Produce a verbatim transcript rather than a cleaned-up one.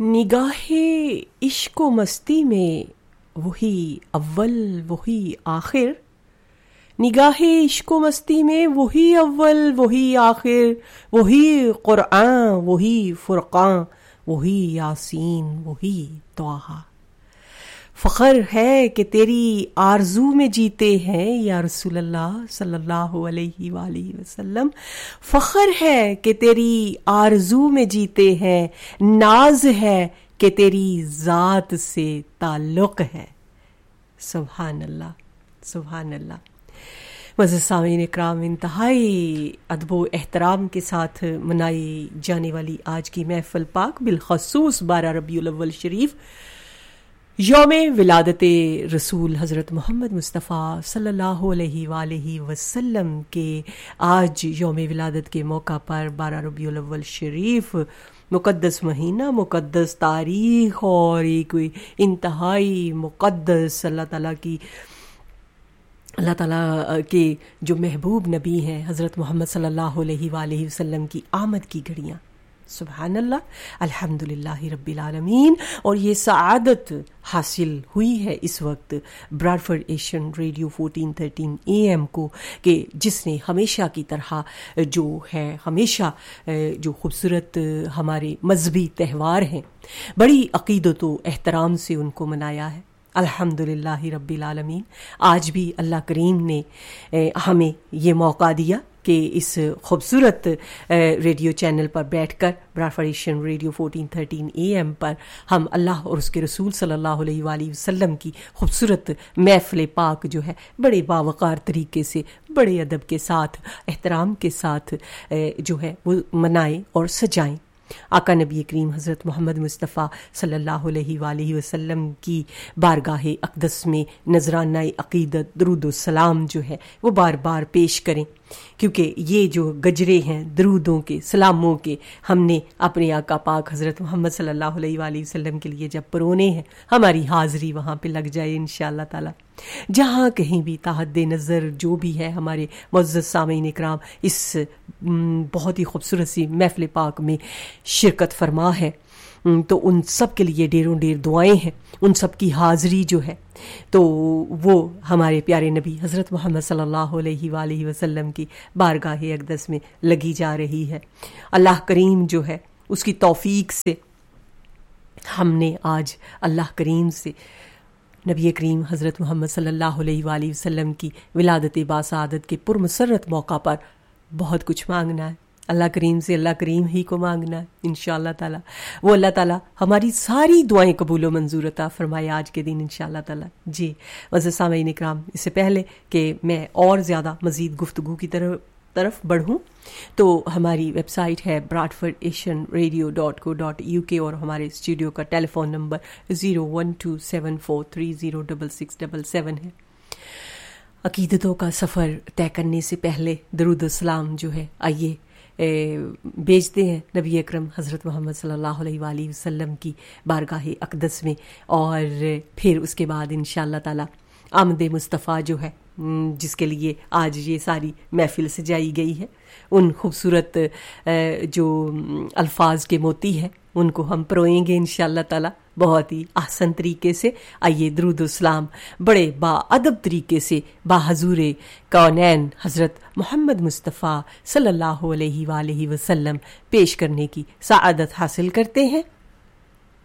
نگاہ عشق و مستی میں وہی اول وہی آخر، نگاہ عشق و مستی میں وہی اول وہی آخر، وہی قرآن وہی فرقان وہی یاسین وہی طٰہٰ۔ فخر ہے کہ تیری آرزو میں جیتے ہیں یا رسول اللہ صلی اللہ علیہ وآلہ وسلم، فخر ہے کہ تیری آرزو میں جیتے ہیں، ناز ہے کہ تیری ذات سے تعلق ہے۔ سبحان اللہ، سبحان اللہ۔ معزز سامعین اکرام، انتہائی ادب و احترام کے ساتھ منائی جانے والی آج کی محفل پاک، بالخصوص بارہ ربیع الاول شریف، یوم ولادت رسول حضرت محمد مصطفیٰ صلی اللہ علیہ وآلہ وسلم کے آج یوم ولادت کے موقع پر بارہ ربیع الاول شریف، مقدس مہینہ، مقدس تاریخ اور ایک انتہائی مقدس اللہ تعالیٰ کی اللہ تعالیٰ کے جو محبوب نبی ہیں حضرت محمد صلی اللہ علیہ وآلہ وسلم کی آمد کی گھڑیاں۔ سبحان اللہ، الحمدللہ رب العالمین۔ اور یہ سعادت حاصل ہوئی ہے اس وقت براڈفورڈ Asian radio fourteen thirteen A M کو، کہ جس نے ہمیشہ کی طرح جو ہے ہمیشہ جو خوبصورت ہمارے مذہبی تہوار ہیں بڑی عقیدت و احترام سے ان کو منایا ہے۔ الحمدللہ رب العالمین۔ آج بھی اللہ کریم نے ہمیں یہ موقع دیا کہ اس خوبصورت ریڈیو چینل پر بیٹھ کر براڈفورڈ Asian radio fourteen thirteen A M پر ہم اللہ اور اس کے رسول صلی اللہ علیہ وآلہ وسلم کی خوبصورت محفل پاک جو ہے بڑے باوقار طریقے سے، بڑے ادب کے ساتھ، احترام کے ساتھ جو ہے وہ منائیں اور سجائیں۔ آقا نبی کریم حضرت محمد مصطفیٰ صلی اللہ علیہ وآلہ وسلم کی بارگاہ اقدس میں نذرانہ عقیدت درود و سلام جو ہے وہ بار بار پیش کریں، کیونکہ یہ جو گجرے ہیں درودوں کے، سلاموں کے، ہم نے اپنے آقا پاک حضرت محمد صلی اللہ علیہ وآلہ وسلم کے لیے جب پرونے ہیں، ہماری حاضری وہاں پہ لگ جائے انشاءاللہ تعالی۔ جہاں کہیں بھی تحت نظر جو بھی ہے ہمارے معزز سامعین اکرام اس بہت ہی خوبصورت سی محفل پاک میں شرکت فرما ہے، تو ان سب کے لیے ڈیروں ڈیر دعائیں ہیں، ان سب کی حاضری جو ہے تو وہ ہمارے پیارے نبی حضرت محمد صلی اللہ علیہ وآلہ وسلم کی بارگاہ اقدس میں لگی جا رہی ہے۔ اللہ کریم جو ہے اس کی توفیق سے ہم نے آج اللہ کریم سے نبی کریم حضرت محمد صلی اللہ علیہ وآلہ وسلم کی ولادت باسعادت کے پرمسرت موقع پر بہت کچھ مانگنا ہے، اللہ کریم سے اللہ کریم ہی کو مانگنا ہے انشاءاللہ تعالی۔ وہ اللہ تعالی ہماری ساری دعائیں قبول و منظور عطا فرمائے آج کے دن انشاءاللہ تعالی۔ جی معزز سامعین اکرام، اس سے پہلے کہ میں اور زیادہ مزید گفتگو کی طرف طرف بڑھوں تو ہماری ویب سائٹ ہے براڈفورڈ ایشین ریڈیو ڈاٹ کو ڈاٹ یو کے، اور ہمارے اسٹوڈیو کا ٹیلی phone number zero one to seven four three zero double six double seven ہے۔ عقیدتوں کا سفر طے کرنے سے پہلے درود و سلام جو ہے آئیے بیچتے ہیں نبی اکرم حضرت محمد صلی اللہ علیہ وآلہ وسلم کی بارگاہ اقدس میں، اور پھر اس کے بعد انشاءاللہ تعالی آمد مصطفیٰ جو ہے جس کے لیے آج یہ ساری محفل سجائی گئی ہے، ان خوبصورت جو الفاظ کے موتی ہیں ان کو ہم پروئیں گے انشاءاللہ تعالی بہت ہی احسن طریقے سے۔ آئیے درود و سلام بڑے با ادب طریقے سے با حضور کونین حضرت محمد مصطفیٰ صلی اللہ علیہ وآلہ وسلم پیش کرنے کی سعادت حاصل کرتے ہیں۔